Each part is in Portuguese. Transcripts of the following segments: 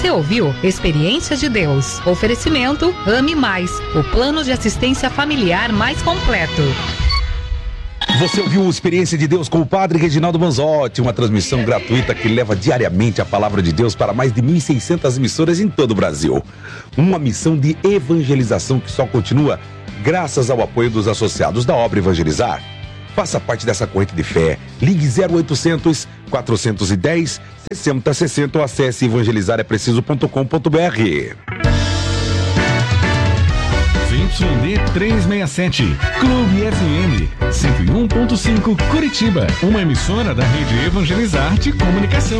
Você ouviu Experiência de Deus. Oferecimento Ame Mais, o plano de assistência familiar mais completo. Você ouviu Experiência de Deus com o Padre Reginaldo Manzotti, uma transmissão gratuita que leva diariamente a palavra de Deus para mais de 1.600 emissoras em todo o Brasil. Uma missão de evangelização que só continua graças ao apoio dos associados da obra Evangelizar. Faça parte dessa corrente de fé. Ligue 0800 410 6060 ou acesse evangelizarepreciso.com.br. YD 367, Clube FM 101.5 Curitiba, uma emissora da rede Evangelizar de Comunicação.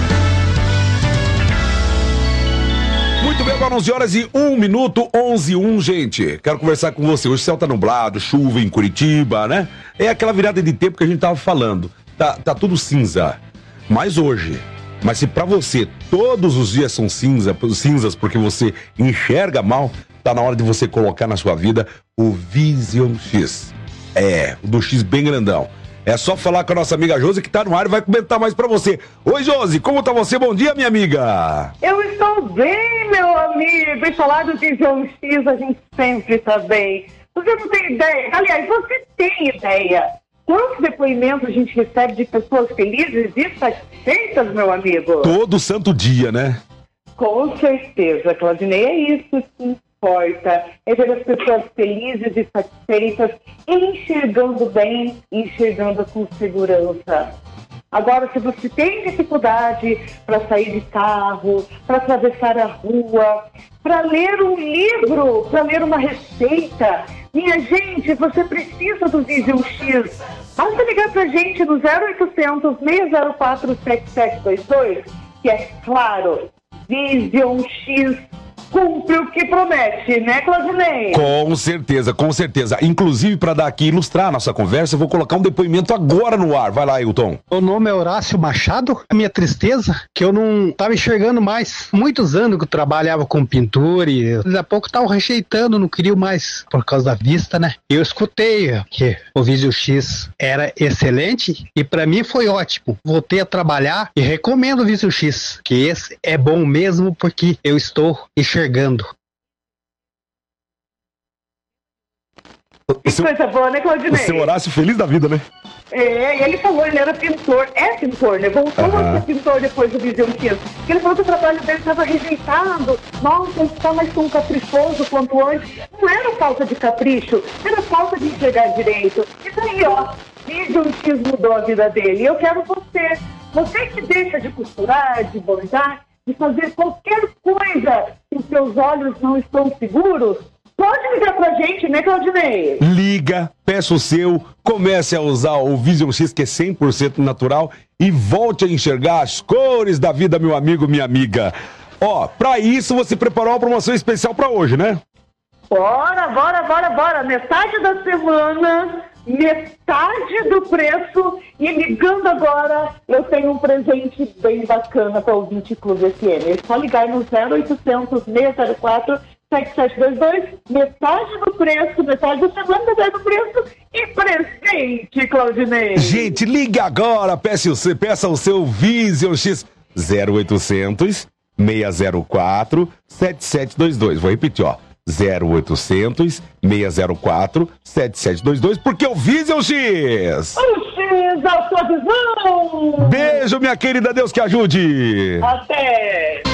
Muito bem, agora 11 horas e 1 minuto, 11:01, gente. Quero conversar com você. Hoje o céu tá nublado, chuva em Curitiba, né? É aquela virada de tempo que a gente tava falando. Tá tudo cinza. Mas hoje, mas se pra você todos os dias são cinzas porque você enxerga mal, tá na hora de você colocar na sua vida o Vision X. O do X bem grandão. É só falar com a nossa amiga Josi que tá no ar e vai comentar mais pra você. Oi, Josi, como tá você? Bom dia, minha amiga. Eu estou bem, meu amigo. E falar do Vision X, a gente sempre tá bem. Você não tem ideia. Aliás, você tem ideia. Quantos depoimentos a gente recebe de pessoas felizes e satisfeitas, meu amigo? Todo santo dia, né? Com certeza, Claudinei. É isso que importa. É ver as pessoas felizes e satisfeitas, enxergando bem, enxergando com segurança. Agora, se você tem dificuldade para sair de carro, para atravessar a rua, para ler um livro, para ler uma receita, minha gente, você precisa do Vision X. Basta ligar pra gente no 0800 604 7722, que é claro, Vision X cumpre o que promete, né, Claudinei? Com certeza, com certeza. Inclusive, para dar aqui, ilustrar a nossa conversa, eu vou colocar um depoimento agora no ar. Vai lá, Hilton. O nome é Horácio Machado. A minha tristeza que eu não tava enxergando mais. Muitos anos que eu trabalhava com pintura e daqui a pouco tava rejeitando, não queria mais por causa da vista, né? Eu escutei que o Vision X era excelente e para mim foi ótimo. Voltei a trabalhar e recomendo o Vision X, que esse é bom mesmo porque eu estou enxergando. Coisa boa, né, Claudinei? O seu Horácio feliz da vida, né? Ele falou, ele era pintor, pintor, né? Voltou a ser pintor depois do Vision X. Ele falou que o trabalho dele estava rejeitado. Nossa, ele está mais tão caprichoso quanto antes. Não era falta de capricho, era falta de enxergar direito. Isso aí, ó, Vision X mudou a vida dele. E eu quero você que deixa de costurar, de bordar, de fazer qualquer coisa que os seus olhos não estão seguros, pode ligar pra gente, né, Claudinei? Liga, peça o seu, comece a usar o Vision X, que é 100% natural, e volte a enxergar as cores da vida, meu amigo, minha amiga. Ó, pra isso você preparou uma promoção especial pra hoje, né? Bora. Metade da semana, metade do preço. E ligando agora, eu tenho um presente bem bacana para o ouvinte Clube FM. É só ligar no 0800 604 7722, metade do preço, metade da semana, metade do preço e presente, Claudinei. Gente, liga agora, peça o seu Vision X 0800 604 7722. Vou repetir, ó. 0800 604 7722, porque o Vision X! O X, a sua visão! Beijo, minha querida, Deus que ajude! Até!